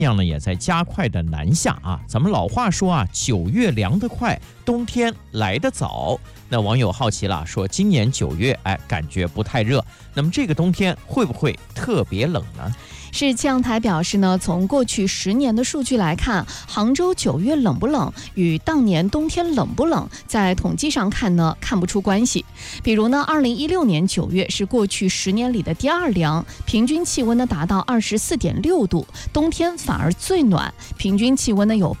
样呢也在加快的南下啊。咱们老话说啊，9月凉得快，冬天来得早。那网友好奇了，说今年9月，感觉不太热，那么这个冬天会不会特别冷呢？ 是气象台表示呢，从过去10年的数据来看，杭州9月冷不冷与当年冬天冷不冷，在统计上看呢，看不出关系。比如呢，2016年9月是过去10年里的第2凉，平均气温呢达到24.6度，冬天反而最暖，平均气温呢有